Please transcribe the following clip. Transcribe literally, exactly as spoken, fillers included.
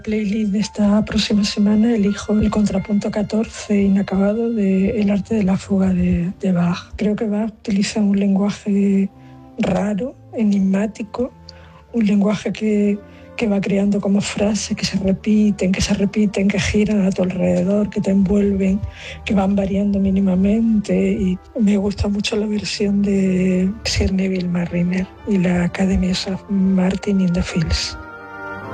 Playlist de esta próxima semana elijo el contrapunto catorce inacabado de El arte de la fuga de, de Bach. Creo que Bach utiliza un lenguaje raro, enigmático, un lenguaje que, que va creando como frases que se repiten, que se repiten, que giran a tu alrededor, que te envuelven, que van variando mínimamente. Y me gusta mucho la versión de Sir Neville Marriner y la Academy of Martin in the Fields.